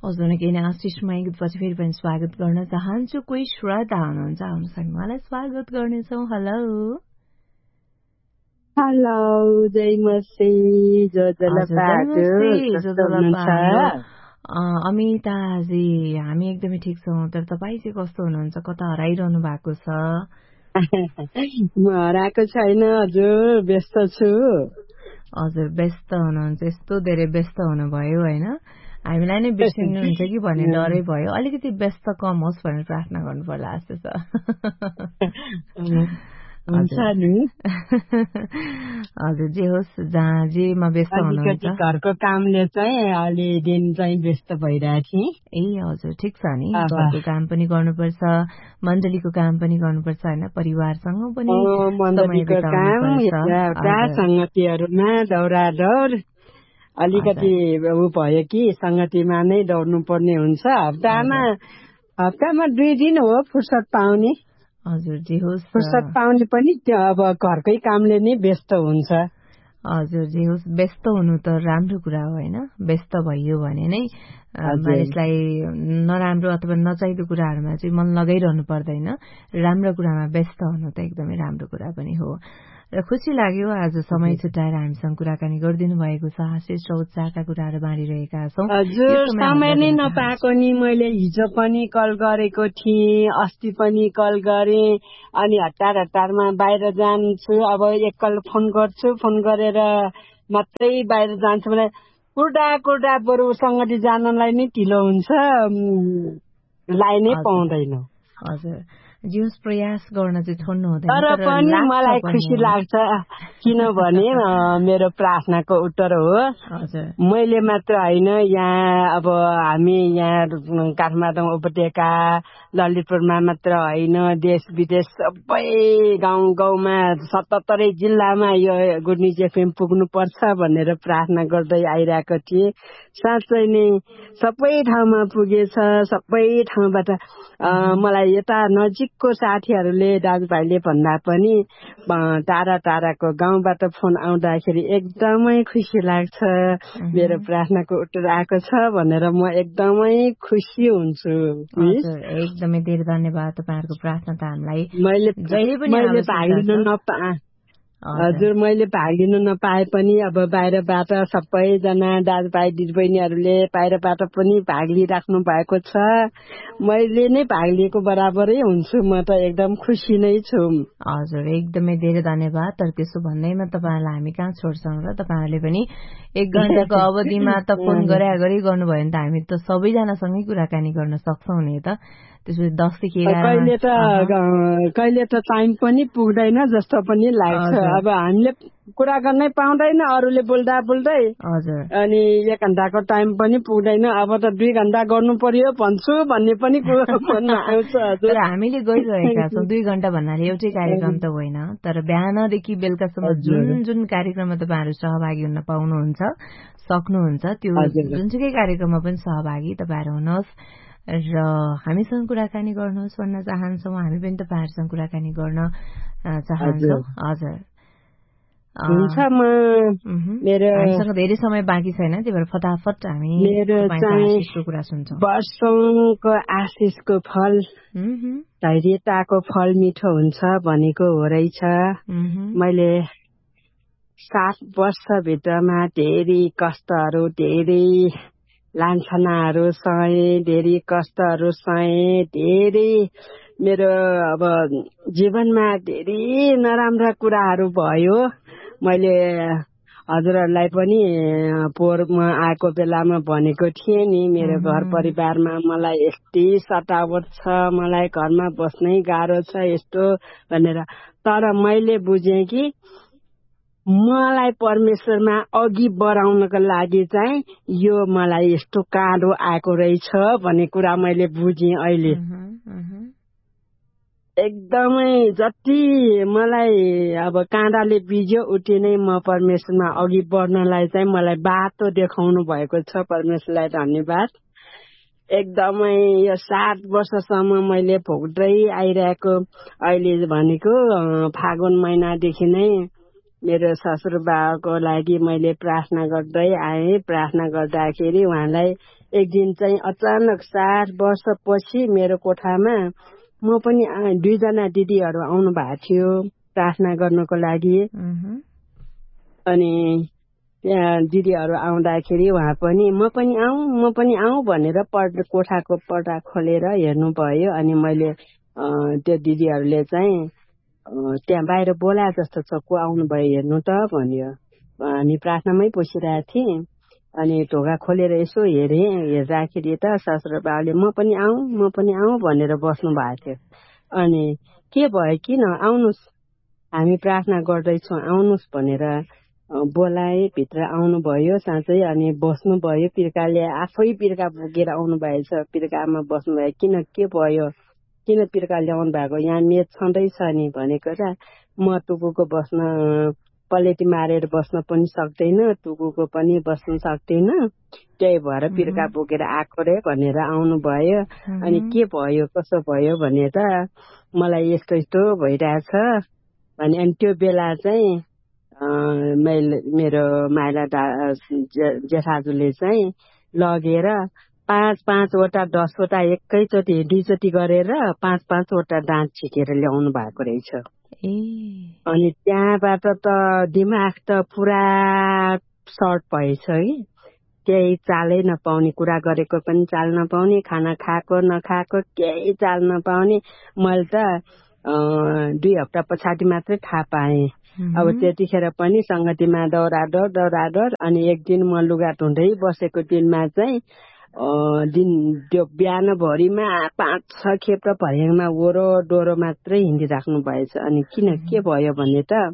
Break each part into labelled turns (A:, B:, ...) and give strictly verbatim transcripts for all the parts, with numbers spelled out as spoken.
A: हजुर केही आशिषमा एकपछि फेरि पनि स्वागत गर्न चाहन्छु। कोही श्रोता हुनुहुन्छ, आउनुहोस् हामी उहाँलाई स्वागत गर्नेछौँ। हेलो
B: हेलो, जय मसी, जो
A: अमिताजी, हामी एकदमै ठिक छौँ। तर तपाईँ चाहिँ कस्तो हुनुहुन्छ? कता हराइरहनु भएको छ?
B: म हराएको छैन हजुर, व्यस्त छु।
A: हजुर व्यस्त हुनुहुन्छ, यस्तो धेरै व्यस्त हुनुभयो होइन, हामीलाई नै बिर्सिनुहुन्छ कि भन्ने डरै भयो। अलिकति व्यस्त कम होस् भनेर प्रार्थना गर्नु पर्ला जस्तो छ। हजुर जे होस्, जहाँ जेमा व्यस्त हुनुहुन्छ,
B: घरको कामले चाहिँ अलि दिन चाहिँ व्यस्त भइरहेको थिएँ।
A: ए हजुर ठिक छ नि, घरको काम पनि गर्नुपर्छ, मण्डलीको काम पनि गर्नुपर्छ होइन, परिवारसँग पनि
B: मण्डलीको काम, संगतिहरूमा दौरा दौड अलिकति ऊ भयो कि संगतिमा नै दौड्नु पर्ने हुन्छ। हप्तामा हप्तामा दुई दिन हो फुर्सद पाउने।
A: हजुर जे होस्,
B: फुर्सद पाउने पनि अब घरकै कामले नै व्यस्त हुन्छ।
A: हजुर जे होस्, व्यस्त हुनु त राम्रो कुरा हो होइन। व्यस्त भइयो भने नै मानिसलाई नराम्रो अथवा नचाहिँदो कुराहरूमा चाहिँ मन लगाइरहनु पर्दैन। राम्रो कुरामा व्यस्त हुनु त एकदमै राम्रो कुरा पनि हो। र खुसी लाग्यो आज समय छुट्याएर हामीसँग कुराकानी गरिदिनु भएको छ। आशिष र उत्साहका कुराहरू बाँडिरहेका छौँ।
B: हजुर समय नै नपाएको नि, मैले हिजो पनि कल गरेको थिएँ, अस्ति पनि कल गरेँ, अनि हतार हतारमा बाहिर जान्छु। अब एकल फोन गर्छु, फोन गरेर मात्रै बाहिर जान्छु भने कुर्दा कुर्दा बरु सङ्गति जानलाई नै ढिलो हुन्छ, लाइनै पाउँदैन।
A: हजुर जिउस प्रयास गर्न चाहिँ छोड्नु हुँदैन।
B: तर पनि मलाई खुसी लाग्छ, किनभने मेरो प्रार्थनाको उत्तर हो। मैले मात्र होइन, यहाँ अब हामी यहाँ काठमाडौँ उपत्यका ललितपुरमा मात्र होइन, देश विदेश सबै गाउँ गाउँमा सतहत्तरै जिल्लामा यो गुड न्युज एफएम पुग्नुपर्छ भनेर प्रार्थना गर्दै आइरहेको थिएँ। साँच्चै नै सबै ठाउँमा पुगेछ। सबै ठाउँबाट मलाई यता नजिकको साथीहरूले दाजुभाइले भन्दा पनि टाढा टाढाको गाउँबाट फोन आउँदाखेरि एकदमै खुसी लाग्छ। मेरो प्रार्थनाको उत्तर आएको छ भनेर म एकदमै खुसी हुन्छु।
A: एकदमै धेरै धन्यवाद तपाईँहरूको प्रार्थना त हामीलाई
B: मैले मैले भाग लिनु नपा हजुर मैले भाग लिनु नपाए पनि अब बाहिरबाट सबैजना दाजुभाइ दिदीबहिनीहरूले बाहिरबाट पनि भाग लिइराख्नु भएको छ। मैले नै भाग लिएको बराबरै हुन्छु, म त एकदम खुसी नै छु।
A: हजुर एकदमै धेरै धन्यवाद। तर त्यसो भन्दैमा तपाईँहरूलाई हामी कहाँ छोड्छौँ र, तपाईँहरूले पनि एक घन्टाको अवधिमा त फोन गरे गरी गर्नुभयो भने त हामी त सबैजनासँगै कुराकानी गर्न सक्छौँ नि त। त्यसपछि दसदेखि
B: कहिले त कहिले त टाइम पनि पुग्दैन जस्तो पनि लाग्छ। अब हामीले कुरा गर्नै पाउँदैन, अरूले बोल्दा बोल्दै।
A: हजुर
B: अनि एक घन्टाको टाइम पनि पुग्दैन। अब त दुई घन्टा गर्नु पर्यो भन्छु भन्ने पनि मनमा आउँछ।
A: तर हामीले गरिरहेका छौँ। दुई घन्टा भन्नाले एउटै कार्यक्रम त होइन, तर बिहानदेखि बेलुकासम्म जुन जुन कार्यक्रममा तपाईँहरू सहभागी हुन पाउनुहुन्छ, सक्नुहुन्छ, त्यो जुनसुकै कार्यक्रममा पनि सहभागी तपाईँहरू हुनुहोस् र हामीसँग कुराकानी गर्नुहोस् भन्न चाहन्छौँ। हामी पनि तपाईँहरूसँग कुराकानी गर्न चाहन्छौँ। हजुर
B: हुन्छ। म मेरो
A: हामीसँग धेरै समय बाँकी छैन, त्यही भएर फटाफट हामी आशिषको कुरा सुन्छौँ।
B: वर्षौंको आशिषको फल धैर्यताको फल मिठो हुन्छ भनेको हो रहेछ। मैले सात वर्षभित्रमा धेरै कष्टहरू, धेरै लान्छनाहरू सहे, धेरै कष्टहरू सहे, धेरै मेरो अब जीवनमा धेरै नराम्रा कुराहरू भयो। मैले हजुरहरूलाई पनि पोहोरमा आएको बेलामा भनेको थिएँ नि, मेरो घर परिवारमा मलाई यस्तै सतावट छ, मलाई घरमा बस्नै गाह्रो छ यस्तो भनेर। तर मैले बुझेँ कि मलाई परमेश्वरमा अघि बढाउनको लागि चाहिँ यो मलाई यस्तो काँडो आएको रहेछ भन्ने कुरा मैले बुझेँ। अहिले एकदमै जति मलाई अब काँडाले बिज्यो उति नै म परमेश्वरमा अघि बढ्नलाई चाहिँ मलाई बाटो देखाउनु भएको छ। परमेश्वरलाई धन्यवाद। एकदमै यो सात वर्षसम्म मैले भोग्दै आइरहेको, अहिले भनेको फागुन महिनादेखि नै मेरो ससुर बाबाको लागि मैले प्रार्थना गर्दै आएँ। प्रार्थना गर्दाखेरि उहाँलाई एक दिन चाहिँ अचानक सात वर्षपछि मेरो कोठामा म पनि दुईजना दिदीहरू आउनु भएको थियो प्रार्थना गर्नको लागि। अनि त्यहाँ दिदीहरू आउँदाखेरि उहाँ पनि म पनि आउँ म पनि आउँ भनेर पर्दा कोठाको पर्दा खोलेर हेर्नुभयो। अनि मैले त्यो दिदीहरूले चाहिँ त्यहाँ बाहिर बोला जस्तो छ, को आउनुभयो हेर्नु त भन्यो। हामी प्रार्थनामै बसिरहेको थिएँ। अनि ढोका खोलेर यसो हेरेँ, हेर्दाखेरि त ससुराबाले म पनि आउँ म पनि आउँ भनेर बस्नु भएको थियो। अनि के भयो, किन आउनुहोस्, हामी प्रार्थना गर्दैछौँ आउनुहोस् भनेर बोलाए। भित्र आउनुभयो साँच्चै। अनि बस्नुभयो। पिर्काले आफै पिर्का बोकेर आउनु भएछ। पिर्कामा बस्नुभयो। किन के भयो, किन पिर्का ल्याउनु भएको, यहाँ मेच छँदैछ नि भनेको त म टुकुको बस्न पलेटी मारेर बस्न पनि सक्दैन, टुकुको पनि बस्न सक्दैन, त्यही भएर पिर्का बोकेर आएको रे भनेर आउनुभयो। अनि के भयो कसो भयो भने त मलाई यस्तो यस्तो भइरहेछ भने। अनि त्यो बेला चाहिँ मैले मेरो माइला दा जेठाजुले चाहिँ लगेर पाँच पाँचवटा दसवटा एकैचोटि दुईचोटि गरेर पाँच पाँचवटा दाँत छिकेर ल्याउनु भएको रहेछ। अनि त्यहाँबाट त दिमाग त पुरा सर्ट भएछ कि केही चालै नपाउने, कुरा गरेको पनि चाल नपाउने, खाना खाएको नखाएको केही चाल नपाउने। मैले त दुई हप्ता पछाडि मात्रै थाहा पाएँ। अब त्यतिखेर पनि सङ्गतिमा दौराडर दौराडर। अनि एक दिन म लुगा धुँदै बसेको दिनमा चाहिँ दिन त्यो बिहानभरिमा पाँच छ खेप र भर्याङमा ओरो डोरो मात्रै हिँडिराख्नु भएछ। अनि किन के भयो भने त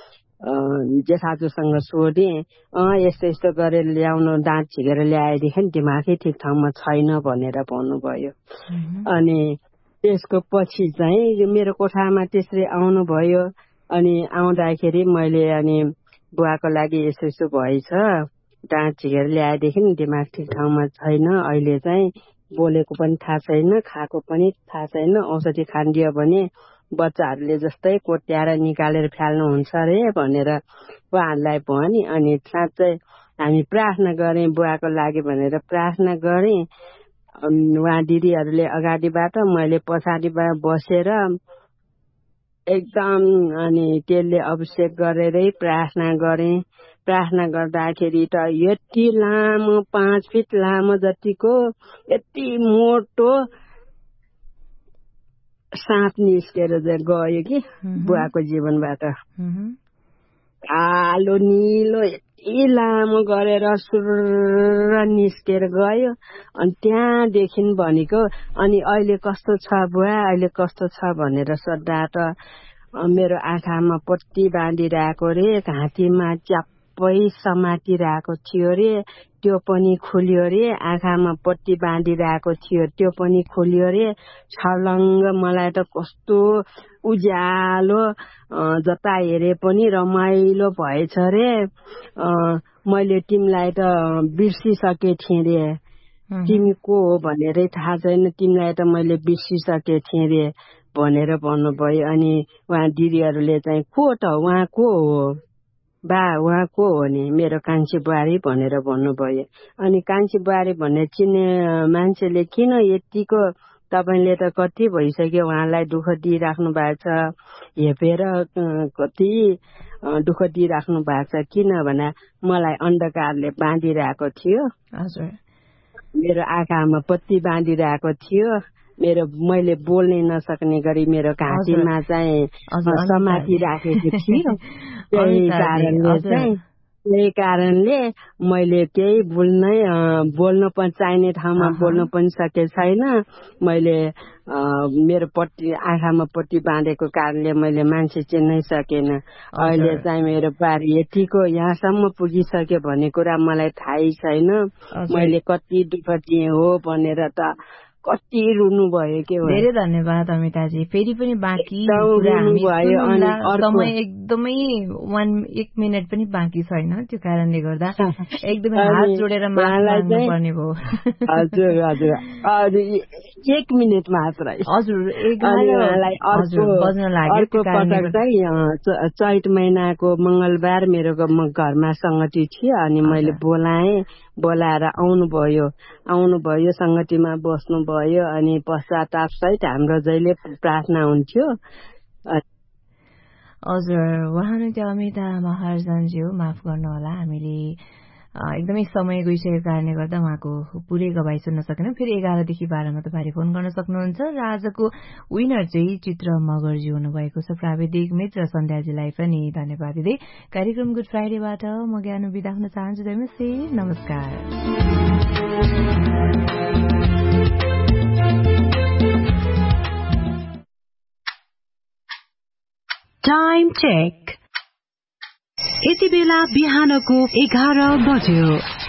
B: जेठाजुसँग सोधेँ, अँ यस्तो यस्तो गरेर ल्याउनु, दाँत छिकेर ल्याएदेखि दिमागै ठिक ठाउँमा छैन भनेर भन्नुभयो। अनि त्यसको पछि चाहिँ मेरो कोठामा त्यसरी आउनुभयो। अनि आउँदाखेरि मैले अनि बुवाको लागि यसो यसो भएछ, दाँत छिकेर ल्याएदेखि दिमाग ठिक ठाउँमा छैन, अहिले चाहिँ बोलेको पनि थाहा छैन, खाएको पनि थाहा छैन, औषधि खानिदियो भने बच्चाहरूले जस्तै कोट्याएर निकालेर फ्याल्नुहुन्छ अरे भनेर उहाँहरूलाई भने। अनि साँच्चै हामी प्रार्थना गरेँ बुवाको लागि भनेर प्रार्थना गरेँ। उहाँ दिदीहरूले अगाडिबाट, मैले पछाडिबाट बसेर एकदम अनि तेलले अभिषेक गरेरै प्रार्थना गरेँ। प्रार्थना गर्दाखेरि त यति लामो पाँच फिट लामो जतिको यति मोटो साँप निस्केर चाहिँ गयो कि बुवाको जीवनबाट। कालो निलो यति लामो गरेर सुर निस्केर गयो। अनि त्यहाँदेखि भनेको अनि अहिले कस्तो छ बुवा, अहिले कस्तो छ भनेर सोद्धा त मेरो आँखामा पट्टी बाँधिरहेको रे, घाँटीमा च्याप्पै समातिरहेको थियो रे, त्यो पनि खुल्यो रे, आँखामा पट्टी बाँधिरहेको थियो त्यो पनि खुल्यो रे, छर्लङ्ग मलाई त कस्तो उज्यालो, जता हेरे पनि रमाइलो भएछ रे। मैले तिमीलाई त बिर्सिसके थिएँ रे, तिमी को हो भनेरै थाहा छैन, तिमीलाई त मैले बिर्सिसके थिएँ रे भनेर भन्नुभयो। अनि उहाँ दिदीहरूले चाहिँ को त उहाँ को हो बा, उहाँ को हो नि, मेरो कान्छी बुहारी भनेर भन्नुभयो। अनि कान्छी बुहारी भन्ने चिन्ने मान्छेले किन यतिको, तपाईँले त कति भइसक्यो उहाँलाई दुःख दिइराख्नु भएको छ, हेपेर कति दुःख दिइराख्नु भएको छ, किनभने मलाई अन्धकारले बाँधिरहेको थियो।
A: हजुर,
B: मेरो आँखामा पत्ती बाँधिरहेको थियो, मेरो मैले बोल्नै नसक्ने गरी मेरो घाँटीमा चाहिँ समाति राखेको थियो। त्यही कारणले चाहिँ त्यही कारणले मैले केही बोल्नै बोल्न पनि चाहिने ठाउँमा बोल्न पनि सके छैन। मैले मेरो पट्टी आँखामा पट्टी बाँधेको कारणले मैले मान्छे चिन्नै सकेन। अहिले चाहिँ मेरो बारी यतिको यहाँसम्म पुगिसक्यो भन्ने कुरा मलाई थाहै छैन। मैले कति दुःख दिएँ हो भनेर त कति रुनु भयो के हो।
A: धेरै धन्यवाद अमिताजी। फेरि पनि बाँकी कुरा हामी समय एकदमै वान एक मिनट पनि बाँकी छैन, त्यो कारणले गर्दा एकदमै हात जोडेर माफी माग्नु पर्ने भयो।
B: हजुर हजुर, एक मिनट मात्रै।
A: हजुर
B: उहाँलाई अर्को अर्को पटक चाहिँ चैत महिनाको मङ्गलबार मेरो घरमा सङ्गति थियो अनि मैले बोलाएँ, बोलाएर आउनुभयो आउनुभयो सङ्गतिमा बस्नुभयो अनि पश्चाताप सहित हाम्रो जहिले प्रार्थना हुन्थ्यो।
A: हजुर उहाँ हुनुहुन्थ्यो अमिता महार्जनज्यू, माफ गर्नु होला हामीले एकदमै समय गइसकेको कारणले गर्दा उहाँको पुरै गवाई सुन्न सकेनौँ। फेरि एघारदेखि बाह्रमा तपाईँले फोन गर्न सक्नुहुन्छ र आजको विनर चाहिँ चित्र मगरजी हुनुभएको छ। प्राविधिक मित्र सन्ध्याजीलाई पनि धन्यवाद दिँदै कार्यक्रम गुड फ्राइडेबाट म ज्ञानु बिदा हुन चाहन्छु। नमस्ते, नमस्कार।
C: Time check. यति बेला बिहानको एघार बज्यो।